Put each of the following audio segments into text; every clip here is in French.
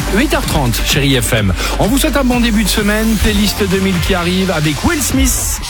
8h30, chérie FM. On vous souhaite un bon début de semaine. Playlist 2000 qui arrive avec Will Smith.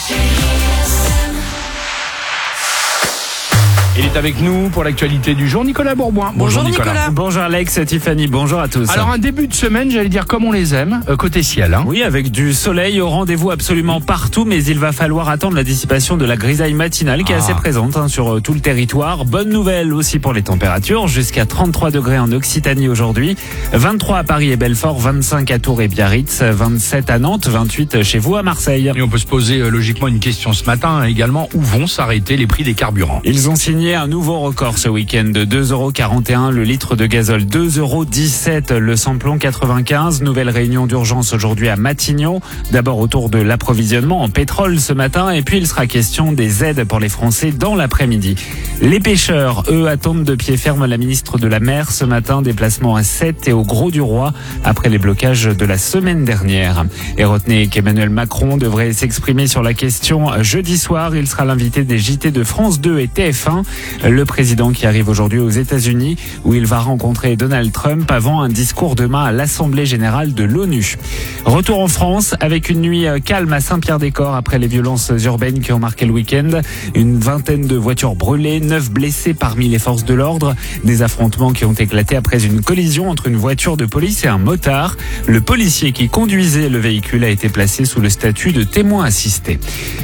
Il est avec nous pour l'actualité du jour, Nicolas Bourboin. Bonjour Nicolas. Bonjour Alex, Tiffany, bonjour à tous. Alors un début de semaine, j'allais dire comme on les aime, côté ciel. Oui, avec du soleil au rendez-vous absolument partout, mais il va falloir attendre la dissipation de la grisaille matinale qui est assez présente sur tout le territoire. Bonne nouvelle aussi pour les températures, jusqu'à 33 degrés en Occitanie aujourd'hui, 23 à Paris et Belfort, 25 à Tours et Biarritz, 27 à Nantes, 28 chez vous à Marseille. Et on peut se poser logiquement une question ce matin également, où vont s'arrêter les prix des carburants? Ils ont signé un nouveau record ce week-end de 2,41 € le litre de gazole, 2,17 € le samplon 95. Nouvelle réunion d'urgence aujourd'hui à Matignon. D'abord autour de l'approvisionnement en pétrole ce matin et puis il sera question des aides pour les Français dans l'après-midi. Les pêcheurs, eux, attendent de pied ferme la ministre de la Mer ce matin. Déplacement à Sète et au Gros-du-Roi après les blocages de la semaine dernière. Et retenez qu'Emmanuel Macron devrait s'exprimer sur la question jeudi soir. Il sera l'invité des JT de France 2 et TF1. Le président qui arrive aujourd'hui aux États-Unis où il va rencontrer Donald Trump avant un discours demain à l'Assemblée générale de l'ONU. Retour en France avec une nuit calme à Saint-Pierre-des-Corps après les violences urbaines qui ont marqué le week-end. Une vingtaine de voitures brûlées, 9 blessés parmi les forces de l'ordre. Des affrontements qui ont éclaté après une collision entre une voiture de police et un motard. Le policier qui conduisait le véhicule a été placé sous le statut de témoin assisté.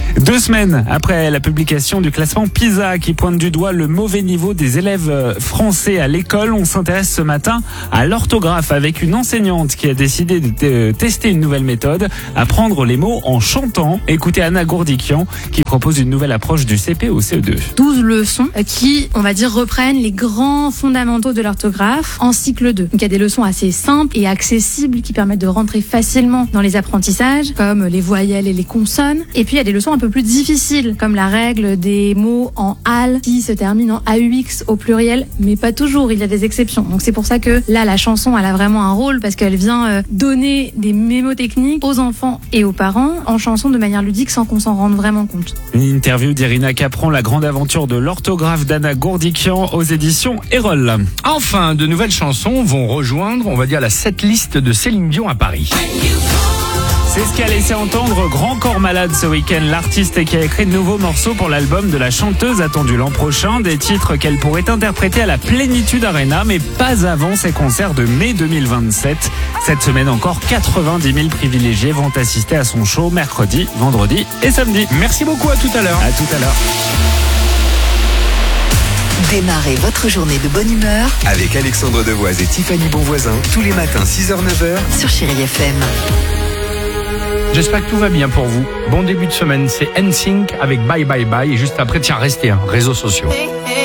2 semaines après la publication du classement PISA qui pointe du doigt le mauvais niveau des élèves français à l'école, on s'intéresse ce matin à l'orthographe avec une enseignante qui a décidé de tester une nouvelle méthode, apprendre les mots en chantant. Écoutez Anna Gourdikian qui propose une nouvelle approche du CP au CE2. 12 leçons qui, on va dire, reprennent les grands fondamentaux de l'orthographe en cycle 2. Donc il y a des leçons assez simples et accessibles qui permettent de rentrer facilement dans les apprentissages, comme les voyelles et les consonnes. Et puis il y a des leçons un peu plus difficiles, comme la règle des mots en al qui se termine en AUX au pluriel, mais pas toujours, il y a des exceptions. Donc c'est pour ça que là, la chanson, elle a vraiment un rôle parce qu'elle vient donner des mémotechniques aux enfants et aux parents en chanson de manière ludique sans qu'on s'en rende vraiment compte. Une interview d'Irina Capron, la grande aventure de l'orthographe d'Anna Gourdikian aux éditions Erol. Enfin, de nouvelles chansons vont rejoindre, on va dire, la setlist de Céline Dion à Paris. C'est ce qu'a laissé entendre Grand Corps Malade ce week-end, l'artiste qui a écrit de nouveaux morceaux pour l'album de la chanteuse attendu l'an prochain, des titres qu'elle pourrait interpréter à la Plénitude Arena, mais pas avant ses concerts de mai 2027. Cette semaine encore, 90 000 privilégiés vont assister à son show mercredi, vendredi et samedi. Merci beaucoup, à tout à l'heure. À tout à l'heure. Démarrez votre journée de bonne humeur avec Alexandre Devoise et Tiffany Bonvoisin tous les matins 6h-9h sur Chérie FM. J'espère que tout va bien pour vous. Bon début de semaine, c'est NSYNC avec Bye Bye Bye. Et juste après, tiens, restez, réseaux sociaux.